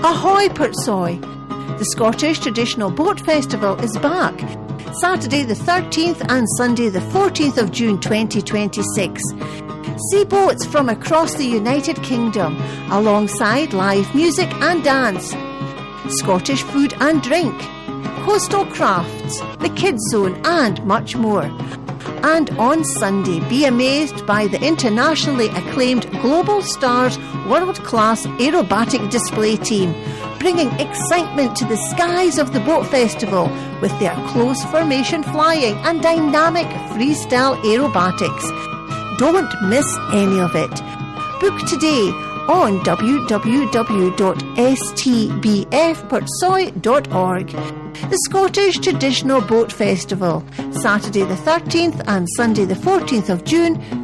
Ahoy Portsoy! The Scottish Traditional Boat Festival is back, Saturday the 13th and Sunday the 14th of June 2026. See boats from across the United Kingdom, alongside live music and dance, Scottish food and drink, coastal crafts, the Kids Zone and much more. And on Sunday, be amazed by the internationally acclaimed Global Stars world-class aerobatic display team, bringing excitement to the skies of the Boat Festival with their close formation flying and dynamic freestyle aerobatics. Don't miss any of it. Book today on www.stbfportsoy.org. The Scottish Traditional Boat Festival, Saturday the 13th and Sunday the 14th of June